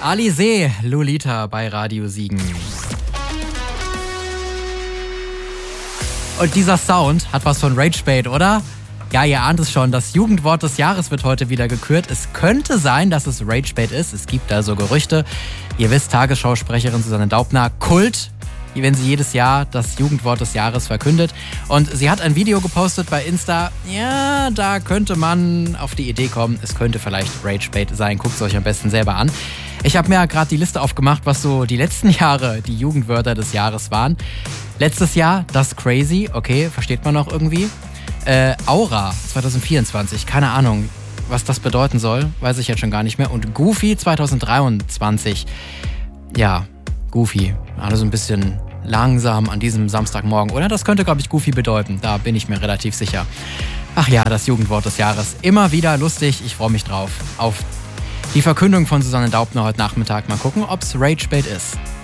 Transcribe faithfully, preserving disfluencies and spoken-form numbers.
Alizé, Lolita bei Radio Siegen. Und dieser Sound hat was von Ragebait, oder? Ja, ihr ahnt es schon, das Jugendwort des Jahres wird heute wieder gekürt. Es könnte sein, dass es Ragebait ist. Es gibt da so Gerüchte. Ihr wisst, Tagesschausprecherin Susanne Daubner, Kult, wenn sie jedes Jahr das Jugendwort des Jahres verkündet. Und sie hat ein Video gepostet bei Insta. Ja, da könnte man auf die Idee kommen, es könnte vielleicht Ragebait sein. Guckt es euch am besten selber an. Ich habe mir ja gerade die Liste aufgemacht, was so die letzten Jahre die Jugendwörter des Jahres waren. Letztes Jahr das Crazy, okay, versteht man noch irgendwie. Äh, Aura zwanzig vierundzwanzig, keine Ahnung, was das bedeuten soll, weiß ich jetzt schon gar nicht mehr. Und Goofy zwanzig dreiundzwanzig, ja, Goofy, alles ein bisschen langsam an diesem Samstagmorgen, oder? Das könnte, glaube ich, Goofy bedeuten, da bin ich mir relativ sicher. Ach ja, das Jugendwort des Jahres, immer wieder lustig, ich freue mich drauf. Auf die Verkündung von Susanne Daubner heute Nachmittag, mal gucken, ob es Ragebait ist.